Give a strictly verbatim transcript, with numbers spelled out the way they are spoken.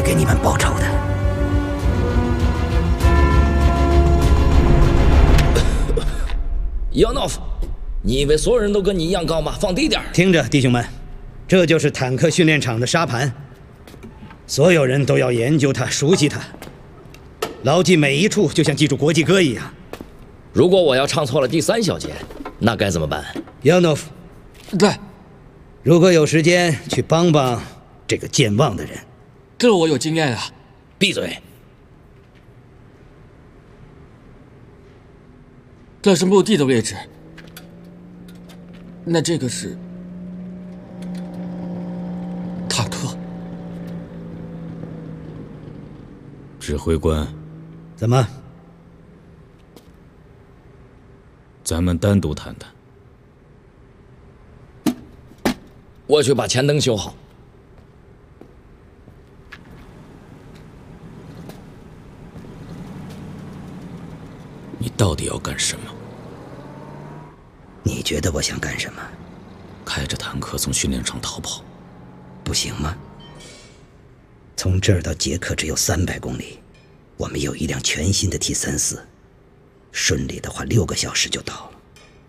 给你们报仇的。 亚诺夫，你以为所有人都跟你一样高吗？放低点！ 听着，弟兄们，这就是坦克训练场的沙盘，所有人都要研究它，熟悉它，牢记每一处，就像记住国际歌一样。 如果我要唱错了第三小节，那该怎么办？ 亚诺夫， 对， 如果有时间去帮帮这个健忘的人， 这我有经验啊。 闭嘴！ 这是墓地的位置，那这个是坦克。 指挥官， 怎么？ 咱们单独谈谈。 我去把前灯修好。 你到底要干什么？ 你觉得我想干什么？ 开着坦克从训练场逃跑， 不行吗？从这儿到捷克只有三百公里，我们有一辆全新的 T 三四，顺利的话六个小时就到了。